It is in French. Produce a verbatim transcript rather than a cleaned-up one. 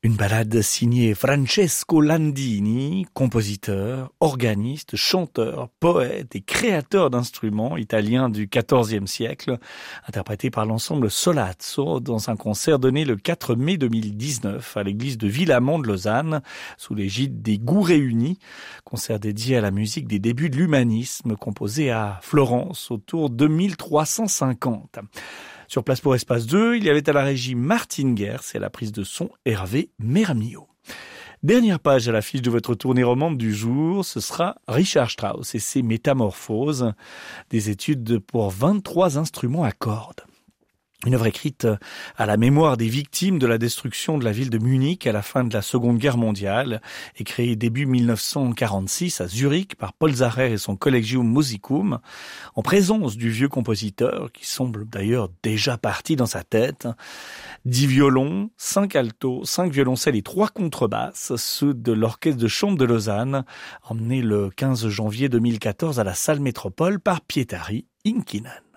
Une ballade signée Francesco Landini, compositeur, organiste, chanteur, poète et créateur d'instruments italien du quatorzième siècle, interprétée par l'ensemble Solazzo dans un concert donné le quatre mai deux mille dix-neuf à l'église de Villamont de Lausanne, sous l'égide des Goûts Réunis, concert dédié à la musique des débuts de l'humanisme, composé à Florence autour de mille trois cent cinquante. Sur place pour Espace deux, il y avait à la régie Martine Gers et à la prise de son Hervé Meramio. Dernière page à l'affiche de votre tournée romande du jour, ce sera Richard Strauss et ses Métamorphoses, des études pour vingt-trois instruments à cordes. Une œuvre écrite à la mémoire des victimes de la destruction de la ville de Munich à la fin de la Seconde Guerre mondiale et créée début mille neuf cent quarante-six à Zurich par Paul Zacher et son Collegium Musicum, en présence du vieux compositeur qui semble d'ailleurs déjà parti dans sa tête. Dix violons, cinq altos, cinq violoncelles et trois contrebasses, ceux de l'Orchestre de chambre de Lausanne, emmenés le quinze janvier deux mille quatorze à la salle Métropole par Pietari Inkinen.